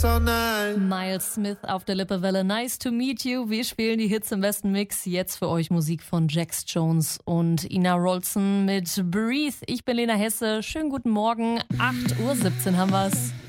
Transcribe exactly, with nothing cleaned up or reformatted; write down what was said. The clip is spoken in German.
So nice. Miles Smith auf der Lippewelle. Nice to meet you. Wir spielen die Hits im besten Mix. Jetzt für euch Musik von Jax Jones und Ina Wroldsen mit Breathe. Ich bin Lena Hesse. Schönen guten Morgen. acht Uhr siebzehn haben wir's.